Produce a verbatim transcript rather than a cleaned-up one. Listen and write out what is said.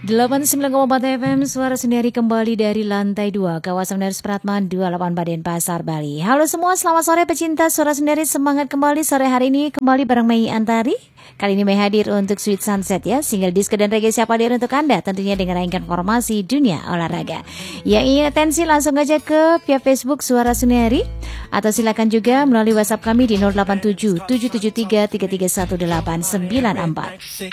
delapan puluh sembilan koma empat F M Suara Sendiri kembali dari lantai dua Kawasan Menara Supratman dua puluh delapan Denpasar, Bali. Halo semua, selamat sore pecinta Suara Sendiri. Semangat kembali sore hari ini kembali bareng Mei Antari. Kali ini Mei hadir untuk Sweet Sunset ya, single disco dan reggae siapa dia untuk Anda, tentunya dengan rangkaian informasi dunia olahraga. Yang ingin atensi langsung aja ke via Facebook Suara Sendiri atau silakan juga melalui WhatsApp kami di nol delapan tujuh tujuh tujuh tiga tiga tiga satu delapan sembilan empat.